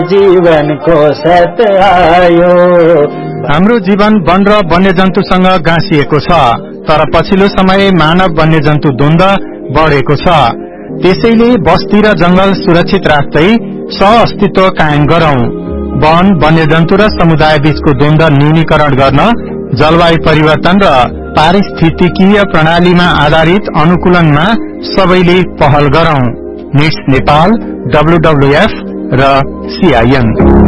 जीवनको सत्य आयो। हाम्रो जीवन वन र वन्यजन्तुसँग गाँसिएको छ, तर पछिल्लो समय मानव वन्यजन्तु द्वन्द्व बढेको छ। त्यसैले बस्ती र जंगल सुरक्षित राख्दै सह-अस्तित्व कायम गरौं। वन, वन्यजन्तु र समुदाय बीचको द्वन्द्व न्यूनीकरण गर्न जलवायु परिवर्तन र पारिस्थितिकीय प्रणालीमा आधारित अनुकूलनमा सबैले पहल गरौं। निट्स नेपाल, WWF र CIN।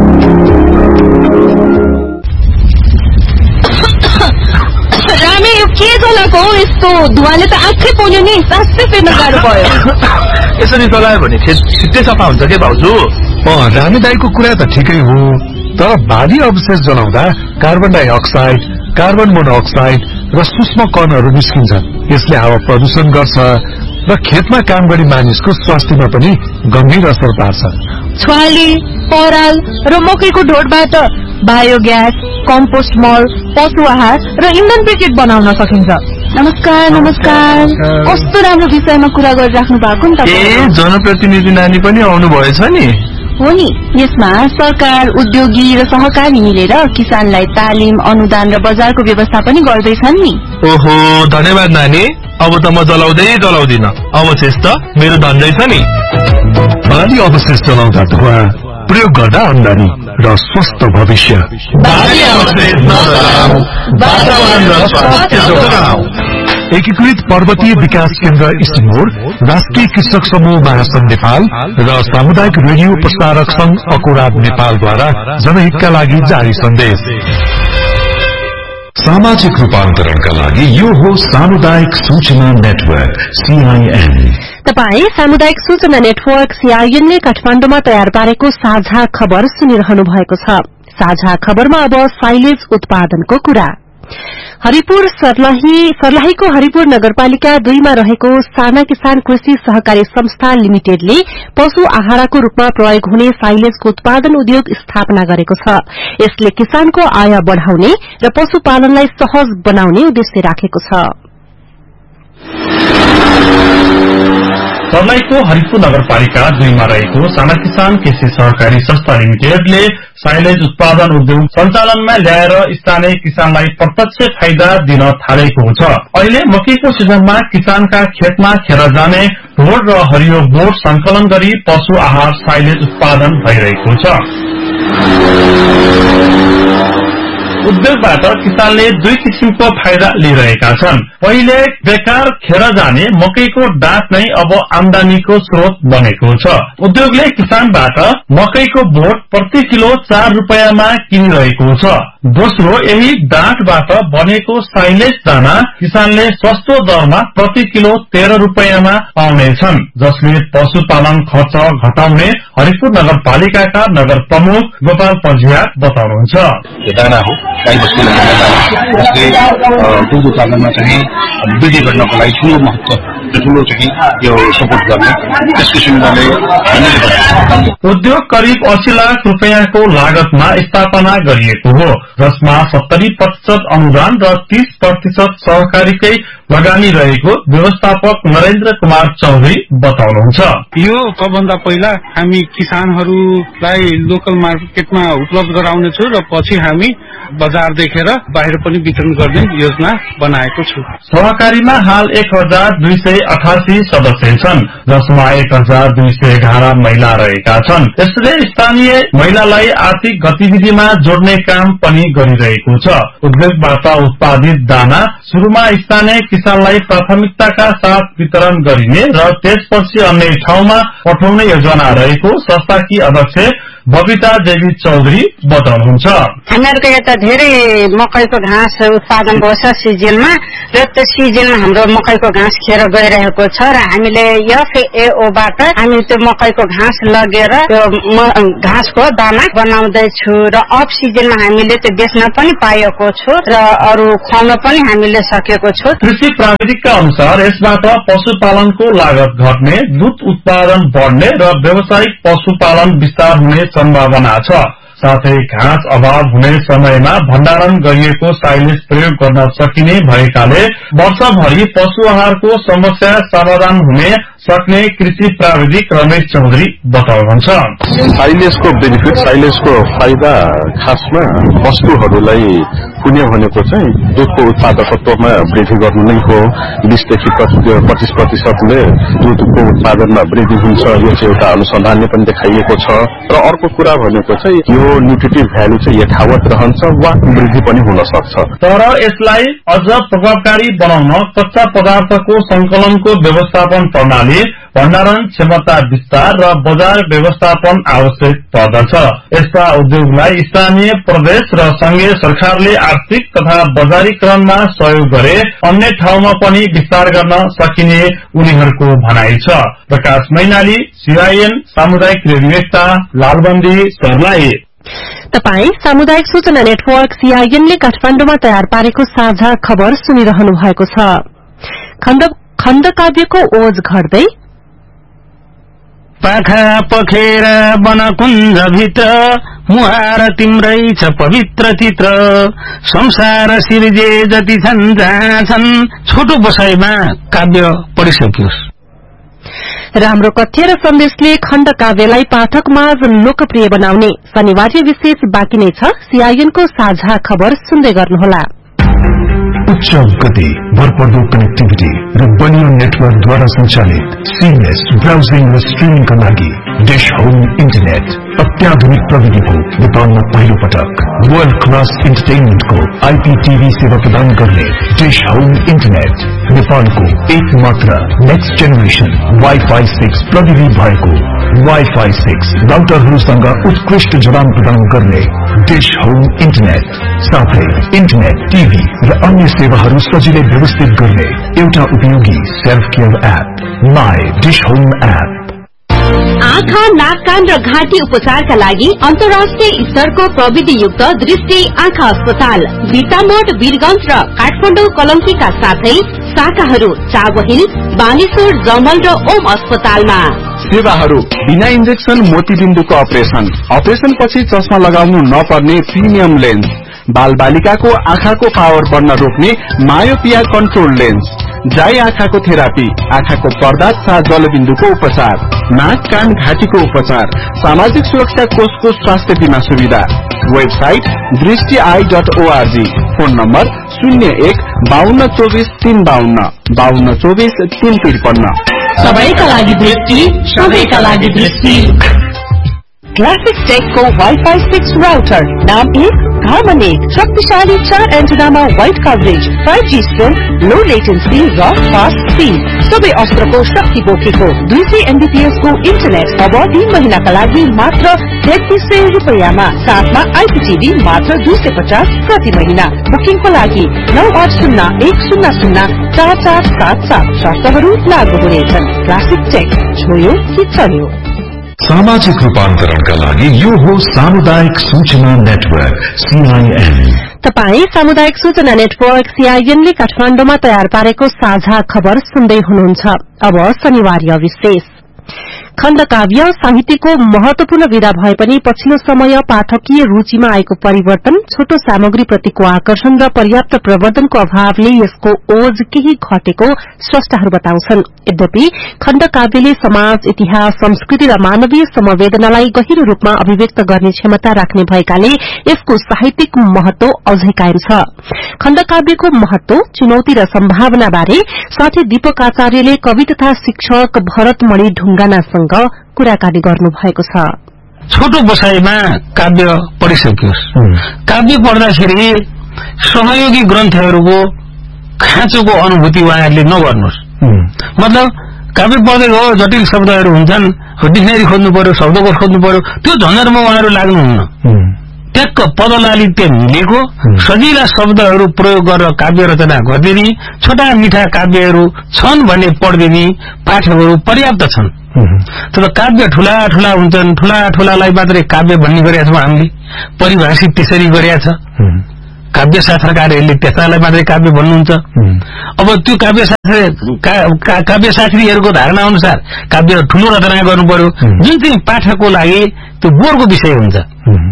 रामे यो के गलाको यस्तो धुवाले त आँखै पोल्यो नि, सासै फेर्न गाह्रो भयो। यसरी चलायो भने छिट्टै सफा हुन्छ के भाउजू? रामे दाईको कुरा त ठिकै हो, तर भारी अवशेष जलाउँदा कार्बन डाइअक्साइड, कार्बन मोनोअक्साइड र सूक्ष्म कणहरू निस्किन्छन्। यसले हावा प्रदूषण गर्छ र खेतमा काम गर्ने मानिसको स्वास्थ्यमा पनि गम्भीर असर पार्छ। छुवाली, पराल र मकैको ढोडबाट बायोग्यास, कम्पोस्ट मल, पशु आहार र इन्धन ब्रिकेट बनाउन सकिन्छ। नमस्कार। नमस्कार। कस्तो राम्रो विषयमा कुरा गरिराख्नु भएको नि तपाईँ। जनप्रतिनिधि नानी पनि आउनु भएछ नि? हो नि, यसमा सरकार, उद्योगी र सहकारी मिलेर किसानलाई तालिम, अनुदान र बजारको व्यवस्था पनि गर्दैछन् नि। ओहो, धन्यवाद नानी। अब त म जलाउँदिन। अवशेष त मेरो धन्दै छ नि। भारी अवशेष जलाउँदा धुवा, प्रयोग गर्दा आमदानी र स्वस्थ भविष्य। एकीकृत पर्वतीय विकास केन्द्र इस्टिमोर, राष्ट्रिय कृषक समूह महासंघ नेपाल र सामुदायिक रेडियो प्रसारक संघ अकोराब नेपालद्वारा जनहितका लागि जारी सन्देश। सामाजिक रूपान्तरणका लागि यो हो सामुदायिक सूचना नेटवर्क CIN। तपाई सामुदायिक सूचना नेटवर्क CIN ले काठमाडौँमा तयार पारेको साझा खबर सुनिरहनु भएको छ। साझा खबरमा अब साइलेज उत्पादनको कुरा। हरिपुर सर्लाहीको हरिपुर नगरपालिका 2 मा रहेको साना किसान कृषि सहकारी संस्था लिमिटेडले पशु आहारको रूपमा प्रयोग हुने साइलेजको उत्पादन उद्योग स्थापना गरेको छ। यसले किसानको आय बढ़ाउने र पशुपालनलाई सहज बनाउने उद्देश्य राखेको छ। सर्लाहीको हरिपुर नगरपालिका 2 मा रहेको साना किसान कृषि सहकारी संस्था लिमिटेडले साइलेज उत्पादन उद्योग सञ्चालनमा ल्याएर स्थानीय किसानलाई प्रत्यक्ष फाइदा दिन थालेको छ। अहिले मकैको सिजनमा किसानका खेतमा खेर जाने ढोड र हरियो बोट संकलन गरी पशु आहार साइलेज उत्पादन भइरहेको छ। उद्योगबाट किसानले 2 किसिमको फाइदा लिइरहेका छन्। पहिले बेकार खेर जाने मकैको डाँठ नै अब आमदानीको स्रोत बनेको छ। उद्योगले किसानबाट मकैको बोट प्रति किलो 4 रुपैयाँमा किनिरहेको छ। दोस्रो, यही डाँठबाट बनेको साइलेज दाना किसानले सस्तो दरमा प्रति किलो 13 रुपैयाँमा पाउनेछन्, जसले पशुपालन खर्च घटाउने हरिपुर नगरपालिकाका नगर प्रमुख गोपाल पञ्जिया बताउनुहुन्छ। यो दाना हो गाई बस्तुलाई जसले दुध उत्पादनमा चाहिँ वृद्धि गर्नको लागि ठूलो चाहिँ यो सपोर्ट गर्ने त्यस किसिमले उद्योग करिब 80 लाख रुपैयाँको लागतमा स्थापना गरिएको हो, जसमा 70% अनुदान र 30% सहकारीकै लगानी रहेको व्यवस्थापक नरेन्द्र कुमार चौधरी बताउनुहुन्छ। यो सबभन्दा पहिला हामी किसानहरूलाई लोकल मार्केटमा उपलब्ध गराउनेछौँ र पछि हामी बजार देखेर बाहिर पनि वितरण गर्ने योजना बनाएको छु। सहकारीमा हाल 1288 सदस्य छन्, जसमा 1211 महिला रहेका छन्। यसले स्थानीय महिलालाई आर्थिक गतिविधिमा जोड्ने काम पनि गरिरहेको छ। उद्योगबाट उत्पादित दाना सुरुमा स्थानीय किसानलाई प्राथमिकताका साथ वितरण गरिने र त्यसपछि अन्य ठाउँमा पठाउने योजना रहेको संस्थाकी अध्यक्ष बबिता देवी चौधरी बताउनुहुन्छ। हामीहरूको यता धेरै मकैको घाँस उत्पादन गर्छ सिजनमा, र त्यो सिजनमा हाम्रो मकैको घाँस खेर गइरहेको छ र हामीले FAO-बाट हामी त्यो मकैको घाँस लगेर त्यो घाँसको दाना बनाउँदैछु र अफ सिजनमा हामीले त्यो बेच्न पनि पाएको छु र अरू खुवाउन पनि हामीले सकेको छु। कृषि प्राविधिकका अनुसार यसबाट पशुपालनको लागत घट्ने, दूध उत्पादन बढ्ने र व्यावसायिक पशुपालन विस्तार हुने सम्भावना छ। साथै घाँस अभाव हुने समयमा भण्डारण गरिएको साइलेज प्रयोग गर्न सकिने भएकाले वर्षभरि पशु आहारको समस्या समाधान हुने सक्ने कृषि प्राविधिक रमेश चौधरी बताउनुहुन्छ। साइलेजको बेनिफिट, साइलेजको फाइदा खासमा वस्तुहरूलाई पुण्य भनेको चाहिँ दूधको उत्पादकत्वमा वृद्धि गर्नु नै हो। 20 देखि 25% दूधको उत्पादनमा वृद्धि हुन्छ, यो चाहिँ एउटा अनुसन्धानले पनि देखाइएको छ। र अर्को कुरा भनेको चाहिँ यो न्युट्रिटिभ भ्यालु चाहिँ यथावत रहन्छ वा वृद्धि पनि हुन सक्छ। तर यसलाई अझ प्रभावकारी बनाउन कच्चा पदार्थको संकलनको व्यवस्थापन प्रणाली, भण्डारण क्षमता विस्तार र बजार व्यवस्थापन आवश्यक पर्दछ। यस्ता उद्योगलाई स्थानीय, प्रदेश र संघीय सरकारले आर्थिक तथा बजारीकरणमा सहयोग गरे अन्य ठाउँमा पनि विस्तार गर्न सकिने उनीहरूको भनाइ छ। प्रकाश मैनाली, CIN सामुदायिक रेडियो एकता, लालबन्दी, सर्लाही। तपाई सामुदायिक सूचना नेटवर्क CIN ले काठमाडौँमा तयार पारेको साझा खबर सुनिरहनु भएको छ। खण्डकाव्यको ओज घट्दै पाखा पखेर वनकुञ्ज भित्र मुहार तिम्रै छ पवित्र चित्र संसार सिर्जे जति छन् जहाँ छन् छोटो बसाइमा काव्य पढिसकियोस्। राम्रो कथ्य र सन्देशले खण्ड काव्यलाई पाठकमाझ लोकप्रिय बनाउने शनिवार विशेष बाँकी नै छ। CIN को साझा खबर सुन्दै गर्नुहोला। उच्च गति, भरपर्दो कनेक्टिभिटी र बलियो नेटवर्कद्वारा सञ्चालित सिमलेस ब्राउजिङ र स्ट्रिमिङका लागि डिश होम इन्टरनेट अत्याधुनिक प्रविधिको नेपालमा पहिलो पटक वर्ल्ड क्लास इन्टरटेनमेन्टको IPTV सेवा प्रदान गर्ने डिश होम इन्टरनेट नेपालको एक मात्र नेक्स्ट जेनेरेसन वाइफाई 6 प्रविधि भएको वाइफाई 6 राउटरहरूसँग उत्कृष्ट जडान प्रदान गर्ने डिश होम इन्टरनेट साथै इन्टरनेट, टिभी र अन्य सेवाहरू सजिलै व्यवस्थित गर्ने एउटा उपयोगी self care app my dish home app. आँखा, नाक, कान र घाँटी उपचारका लागि अन्तर्राष्ट्रिय स्तरको प्रविधियुक्त दृष्टि आँखा अस्पताल बिर्तामोड, वीरगंज र काठमाडौँ कलङ्कीका साथै शाखाहरू चाबहिल, बानेश्वर, जमल र ओम अस्पतालमा। सेवाहरू बिना इन्जेक्सन मोतीबिन्दुको अपरेसन पछि चस्मा लगाउनु नपर्ने प्रिमियम लेन्स, बाल बालिकाको आँखाको पावर बढ्न रोक्ने मायोपिया कन्ट्रोल लेन्स, जाई आँखाको थेरापी, आँखाको पर्दा तथा जलबिन्दुको उपचार, नाक, कान, घाँटीको उपचार, सामाजिक सुरक्षा कोषको स्वास्थ्य बीमा सुविधा। Website दृष्टि.org, phone number 01-5224-352 5224-353। सबैका लागि दृष्टि, सबैका लागि दृष्टि। क्लासिक टेकको वाइफाई 6 राउटर नाम 1 घरमा 1 शक्तिशाली 4 एन्टेनामा वाइड कभरेज 5G स्ट्रेन्थ, लो लेटेन्सी र फास्ट स्पिड, सबै अस्त्रको शक्ति बोकेको 200 Mbps को इन्टरनेट अब 3 महिनाका लागि मात्र 3300 रुपैयाँमा, साथमा IPTV मात्र 250 प्रति महिना। बुकिङको लागि 9801004477 शर्तहरू लागू हुनेछन्। क्लासिक टेक, छोयो कि चल्यो। सामाजिक रूपान्तरणका लागि यो हो सामुदायिक सूचना नेटवर्क CIN। तपाई सामुदायिक सूचना नेटवर्क CIN ले काठमाडौँमा तयार पारेको साझा खबर सुन्दै हुनुहुन्छ। अब शनिवार विशेष। खण्डकाव्य साहित्यको महत्वपूर्ण विधा भए पनि पछिल्लो समय पाठकीय रूचिमा आएको परिवर्तन, छोटो सामग्री प्रतिको आकर्षण र पर्याप्त प्रवर्धनको अभावले यसको ओज केही घटेको स्रष्टाहरू बताउँछन्। यद्यपि खण्डकाव्यले समाज, इतिहास, संस्कृति र मानवीय संवेदनालाई गहिरो रूपमा अभिव्यक्त गर्ने क्षमता राख्ने भएकाले यसको साहित्यिक महत्व अझै कायम छ। खण्डकाव्यको महत्व, चुनौती र सम्भावना बारे साथै दीपक आचार्यले कवि तथा शिक्षक भरतमणि ढुङ्गानासँग कुराकानी गर्नु भएको छ। छोटो बसाइमा काव्य पढिसकियोस्। काव्य पढ्दाखेरि सहयोगी ग्रन्थहरूको खाँचोको अनुभूति उहाँहरूले नगर्नुहोस्। मतलब काव्य पढ्दै हो, जटिल शब्दहरू हुन्छन्, डिक्सनरी खोज्नु पर्यो, शब्दकोश खोज्नु पर्यो, त्यो झन्झटमा उहाँहरू लाग्नुहुन्न। ट्याक्क पदलालित्य मिलेको सजिला शब्दहरू प्रयोग गरेर काव्य रचना गरिदिने, छोटा मिठा काव्यहरू छन् भने पढिदिने पाठकहरू पर्याप्त छन्। तर काव्य ठूला ठूला हुन्छन्, ठूला ठूलालाई मात्रै काव्य भन्ने गरेका छौँ हामीले, परिभाषित त्यसरी गरेका छ। काव्य शास्त्रकारहरूले त्यसलाई मात्रै काव्य भन्नुहुन्छ। अब त्यो काव्यशास्त्रीहरूको धारणा अनुसार काव्य ठूलो रचना गर्नु पर्यो, जुन चाहिँ पाठकको लागि त्यो बोरको विषय हुन्छ।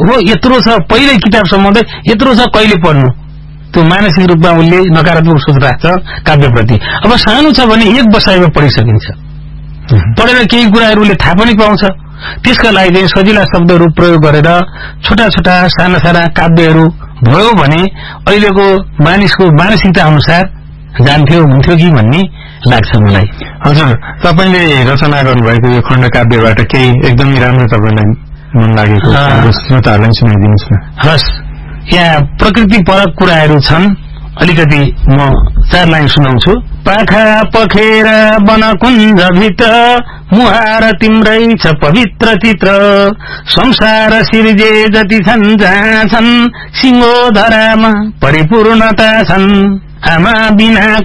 हो यत्रो छ पहिल्यै किताब सम्बन्ध यत्रो छ कहिले पढ्नु त्यो मानसिक रूपमा उसले नकारात्मक सोच राख्छ काव्यप्रति। अब सानो छ भने एक बसाइमा पढिसकिन्छ, पढेर केही कुराहरू उसले थाहा पनि पाउँछ। त्यसका लागि चाहिँ सजिला शब्दहरू प्रयोग गरेर छोटा छोटा साना साना काव्यहरू भयो भने अहिलेको मानिसको मानसिकता अनुसार जान्थ्यो हुन्थ्यो कि भन्ने लाग्छ मलाई। हजुर, तपाईँले रचना गर्नुभएको यो खण्ड काव्यबाट केही एकदमै राम्रो तपाईँलाई मन लागेको श्रोताहरूलाई सुनाइदिनुहोस् न। हस्, यहाँ प्रकृतिपरक कुराहरू छन्, अलिकति म 4 लाइन सुनाउँछु। पाखा पखेर वनकुञ्ज भित्र मुहार तिम्रै छ पवित्र चित्र, संसार सिर्जे जति छन् जहाँ छन् सिंहो धरामा परिपूर्णता छन्, आमा बिना